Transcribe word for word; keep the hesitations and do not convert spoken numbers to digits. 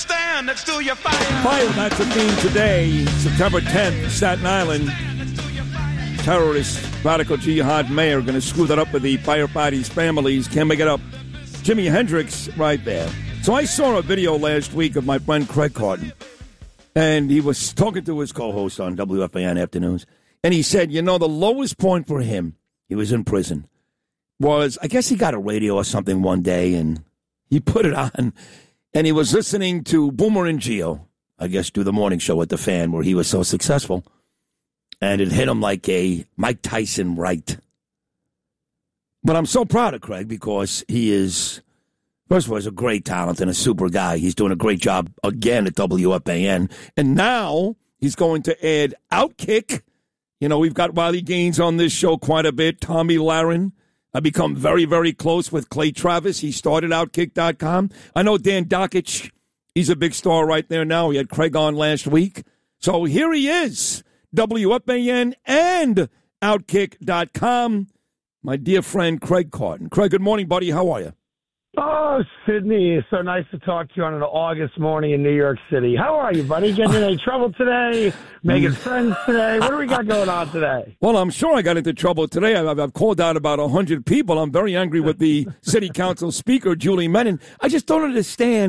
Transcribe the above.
stand next to your fire. Fire, that's the theme today, September tenth, Staten Island. Terrorist radical jihad mayor going to screw that up with the firefighters' families. Can't make it up. Jimi Hendrix right there. So I saw a video last week of my friend Craig Carton, and he was talking to his co-host on W F A N Afternoons, and he said, you know, the lowest point for him, he was in prison, was, I guess he got a radio or something one day, and he put it on, and he was listening to Boomer and Gio, I guess, do the morning show at the Fan, where he was so successful, and it hit him like a Mike Tyson right. But I'm so proud of Craig because he is, first of all, he's a great talent and a super guy. He's doing a great job again at W F A N, and now he's going to add Outkick. You know, we've got Riley Gaines on this show quite a bit, Tommy Lahren. I've become very, very close with Clay Travis. He started Outkick dot com. I know Dan Dockich, he's a big star right there now. He had Craig on last week. So here he is, W F A N and Outkick dot com. My dear friend Craig Carton. Craig, good morning, buddy. How are you? Oh, Sydney, it's so nice to talk to you on an August morning in New York City. How are you, buddy? Getting in any trouble today? Making friends today? What do we got going on today? Well, I'm sure I got into trouble today. I've, I've called out about one hundred people. I'm very angry with the city council speaker, Julie Menon. I just don't understand